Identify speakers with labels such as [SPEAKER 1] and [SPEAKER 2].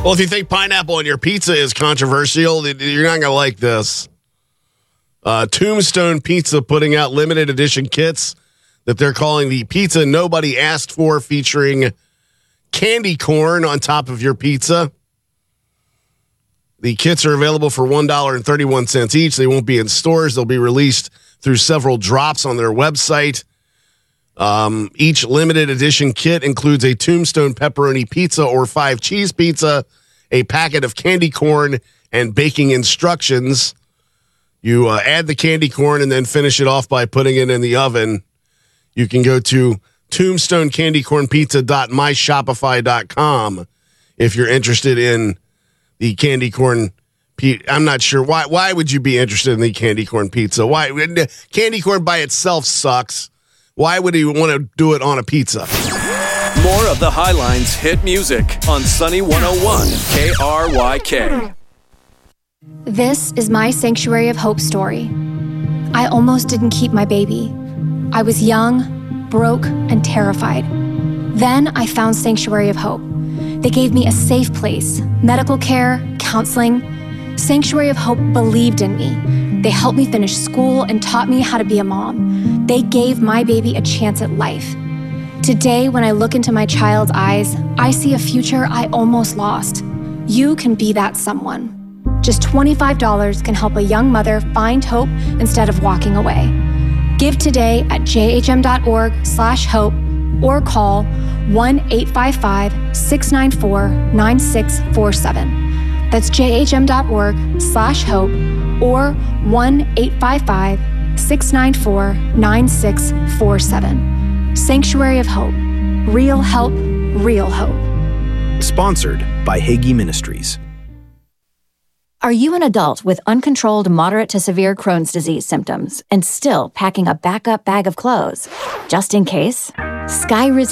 [SPEAKER 1] Well, if you think pineapple on your pizza is controversial, you're not going to like this. Tombstone Pizza putting out limited edition kits that they're calling the Pizza Nobody Asked For, featuring candy corn on top of your pizza. The kits are available for $1.31 each. They won't be in stores. They'll be released through several drops on their website. Each limited edition kit includes a Tombstone pepperoni pizza or 5 cheese pizza, a packet of candy corn, and baking instructions. You add the candy corn and then finish it off by putting it in the oven. You can go to tombstonecandycornpizza.myshopify.com if you're interested in the candy corn. I'm not sure why. Why would you be interested in the candy corn pizza? Why? Candy corn by itself sucks. Why would you want to do it on a pizza?
[SPEAKER 2] More of the Highlines hit music on Sunny 101 KRYK.
[SPEAKER 3] This is my Sanctuary of Hope story. I almost didn't keep my baby. I was young, broke, and terrified. Then I found Sanctuary of Hope. They gave me a safe place, medical care, counseling. Sanctuary of Hope believed in me. They helped me finish school and taught me how to be a mom. They gave my baby a chance at life. Today, when I look into my child's eyes, I see a future I almost lost. You can be that someone. Just $25 can help a young mother find hope instead of walking away. Give today at jhm.org/hope or call 1-855-694-9647. That's jhm.org/hope or 1-855-694-9647. Sanctuary of Hope. Real help, real hope.
[SPEAKER 4] Sponsored by Hagee Ministries.
[SPEAKER 5] Are you an adult with uncontrolled moderate to severe Crohn's disease symptoms and still packing a backup bag of clothes just in case? Sky